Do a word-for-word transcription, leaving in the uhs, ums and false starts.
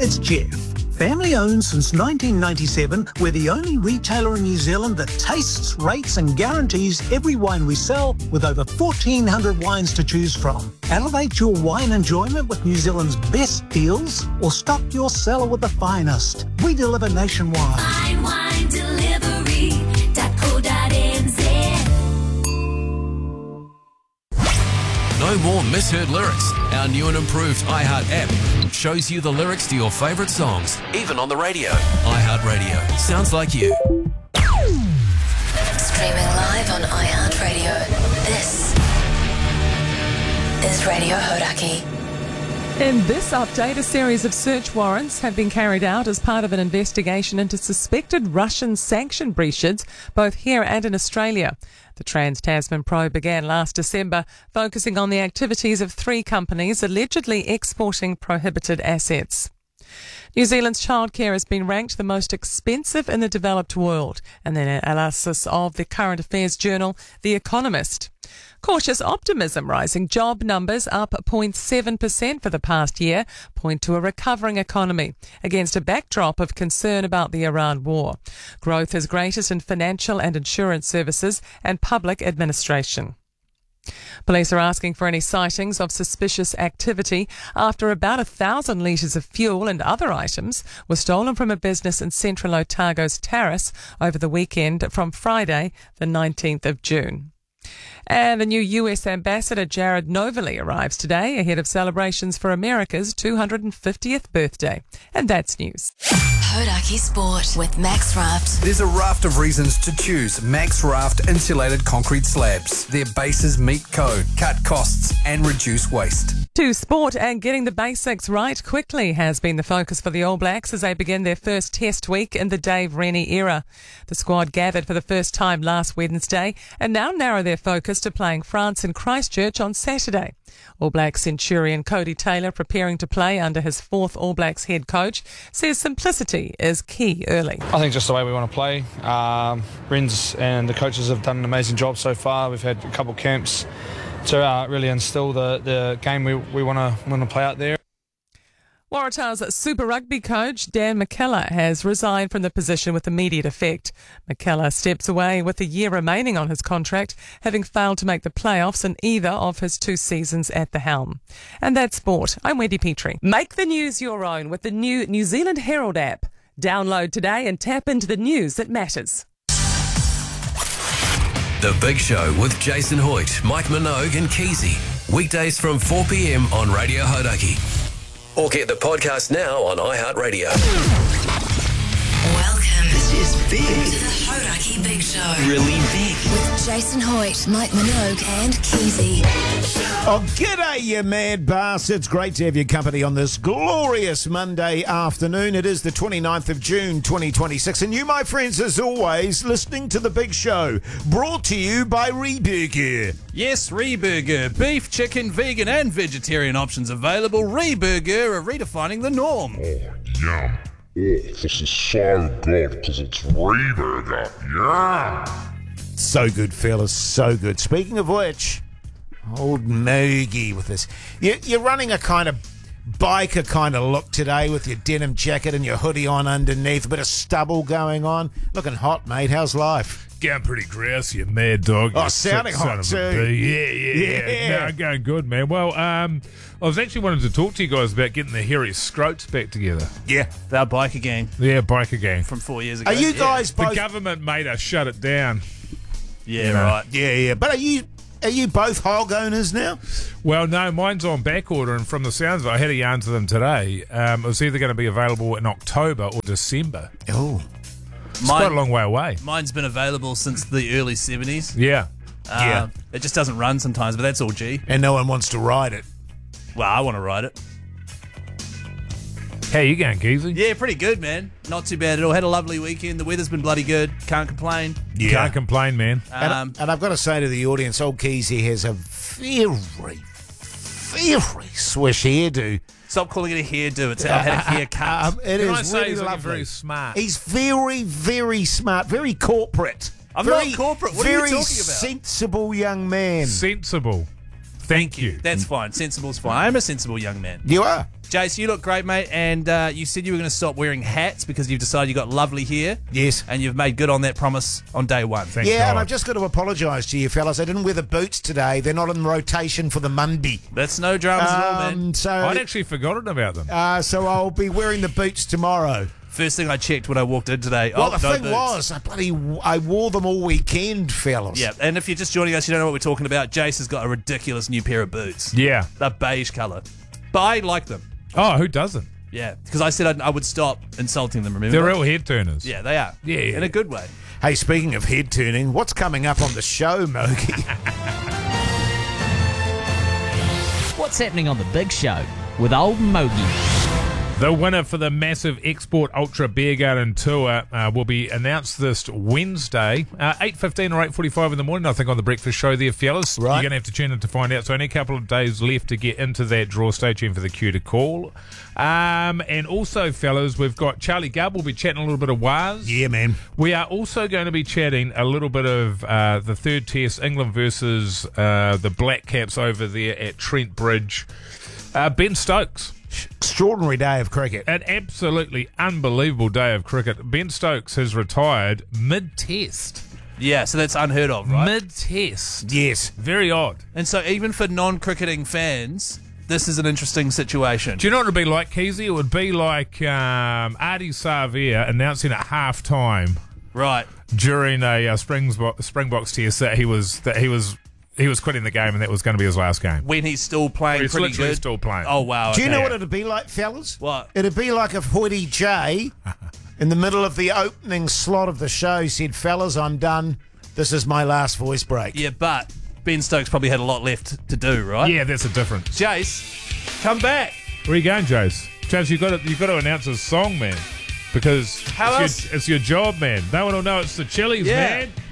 it's Jeff. Family owned since nineteen ninety-seven, we're the only retailer in New Zealand that tastes, rates and guarantees every wine we sell with over fourteen hundred wines to choose from. Elevate your wine enjoyment with New Zealand's best deals or stock your cellar with the finest. We deliver nationwide. Fine wine delivery dot co dot n z. No more misheard lyrics. Our new and improved iHeart app shows you the lyrics to your favourite songs, even on the radio. iHeartRadio. Sounds like you. Streaming live on iHeartRadio. This is Radio Hodaki. In this update, a series of search warrants have been carried out as part of an investigation into suspected Russian sanction breaches, both here and in Australia. The Trans-Tasman probe began last December, focusing on the activities of three companies allegedly exporting prohibited assets. New Zealand's childcare has been ranked the most expensive in the developed world, and then an analysis of the current affairs journal, The Economist. Cautious optimism rising, job numbers up zero point seven percent for the past year, point to a recovering economy against a backdrop of concern about the Iran war. Growth is greatest in financial and insurance services and public administration. Police are asking for any sightings of suspicious activity after about a thousand litres of fuel and other items were stolen from a business in central Otago's Terrace over the weekend from Friday, the nineteenth of June. And the new U S Ambassador Jared Novaly arrives today ahead of celebrations for America's two hundred fiftieth birthday. And that's news. Hodaki Sport with Max Raft. There's a raft of reasons to choose Max Raft insulated concrete slabs. Their bases meet code, cut costs and reduce waste. To sport, and getting the basics right quickly has been the focus for the All Blacks as they begin their first test week in the Dave Rennie era. The squad gathered for the first time last Wednesday and now narrow their focus to playing France in Christchurch on Saturday. All Blacks centurion Cody Taylor, preparing to play under his fourth All Blacks head coach, says simplicity is key early. I think just the way we want to play. Um, Renz and the coaches have done an amazing job so far. We've had a couple of camps to uh, really instill the, the game we, we want to want to play out there. Waratah's Super Rugby coach Dan McKellar has resigned from the position with immediate effect. McKellar steps away with a year remaining on his contract, having failed to make the playoffs in either of his two seasons at the helm. And that's sport. I'm Wendy Petrie. Make the news your own with the new New Zealand Herald app. Download today and tap into the news that matters. The Big Show with Jason Hoyt, Mike Minogue and Keezy. Weekdays from four p.m. on Radio Hodaki. Or get the podcast now on iHeartRadio. Welcome. This is big. To the Hodaki Big Show. Really big. With Jason Hoyt, Mike Minogue and Keezy. Oh, g'day, you mad bastards. Great to have your company on this glorious Monday afternoon. It is the twenty-ninth of June, twenty twenty-six. And you, my friends, as always, listening to The Big Show, brought to you by Reburger. Yes, Reburger. Beef, chicken, vegan and vegetarian options available. Reburger are redefining the norm. Oh, yum. Oh, this is so good because it's Reburger. Yeah. So good, fellas. So good. Speaking of which, old Moogie with this. You, you're running a kind of biker kind of look today with your denim jacket and your hoodie on underneath, a bit of stubble going on. Looking hot, mate. How's life? Going pretty grousey, you mad dog. Oh, You sounding sick son hot of a too. bee. Yeah, yeah, yeah. Yeah. No, going good, man. Well, um, I was actually wanting to talk to you guys about getting the hairy scroats back together. Yeah. Our biker gang Yeah, biker gang. from four years ago. Are you Yeah. guys The both... government made us shut it down. Yeah, you know. right. Yeah, yeah. But are you... Are you both hog owners now? Well, no, mine's on back order, and from the sounds of it, I had a yarn to them today. Um, it was either going to be available in October or December. Oh. It's quite a long way away. Mine's been available since the early seventies. Yeah. Uh, Yeah. It just doesn't run sometimes, but that's all G. And no one wants to ride it. Well, I want to ride it. How you going, Keezy? Yeah, pretty good, man. Not too bad at all. Had a lovely weekend. The weather's been bloody good. Can't complain. Yeah. Can't complain, man. And, Um, and I've got to say to the audience, old Keezy has a very, very swish hairdo. Stop calling it a hairdo. It's I had a haircut. Um, it Can is I say really he's looking lovely. very smart? He's very, very smart, very corporate. I'm very, not corporate. What are you very talking about? sensible young man. Sensible. Thank you. That's fine. Sensible's fine. I'm a sensible young man. You are. Jace, you look great, mate, and uh, you said you were going to stop wearing hats because you've decided you've got lovely hair. Yes. And you've made good on that promise on day one. Thank yeah, God. and I've just got to apologise to you, fellas. I didn't wear the boots today. They're not in rotation for the Monday. That's no dramas at all, man. Um, so, I'd actually forgotten about them. uh, so I'll be wearing the boots tomorrow. First thing I checked when I walked in today. Well, oh, the no thing boots. was, I bloody I wore them all weekend, fellas. Yeah, and if you're just joining us, you don't know what we're talking about. Jace has got a ridiculous new pair of boots. Yeah. They're beige colour. But I like them. Oh, who doesn't? Yeah, because I said I'd, I would stop insulting them, remember? They're real head turners. Yeah, they are. Yeah. In a good way. Hey, speaking of head turning, what's coming up on the show, Mogi? What's happening on the big show with old Mogi? The winner for the massive Export Ultra Beer Garden Tour uh, will be announced this Wednesday, uh, eight fifteen or eight forty-five in the morning, I think, on the breakfast show there, fellas. Right. You're going to have to tune in to find out. So only a couple of days left to get into that draw. Stay tuned for the cue to call. Um, and also, fellas, we've got Charlie Gubb. We'll be chatting a little bit of Waz. Yeah, man. We are also going to be chatting a little bit of uh, the third test, England versus uh, the Black Caps over there at Trent Bridge. Uh, Ben Stokes. Extraordinary day of cricket. An absolutely unbelievable day of cricket. Ben Stokes has retired mid-test. Yeah, so that's unheard of, right? Mid-test. Yes. Very odd. And so even for non-cricketing fans, this is an interesting situation. Do you know what it would be like, Keezy? It would be like um, Adi Savia announcing at half-time Right. during a uh, Springboks, Springboks test that he was that he was he was quitting the game and that was going to be his last game. When he's still playing He's pretty literally good. still playing. Oh, wow. Do you okay. know what it'd be like, fellas? What? It'd be like if Hoity J, in the middle of the opening slot of the show, said, fellas, I'm done. This is my last voice break. Yeah, but Ben Stokes probably had a lot left to do, right? Yeah, that's a difference. Jace, come back. Where are you going, Jace? Jace, you've got to, you've got to announce a song, man. Because How it's else? your, it's your job, man. No one will know it's the Chili's, Yeah. man.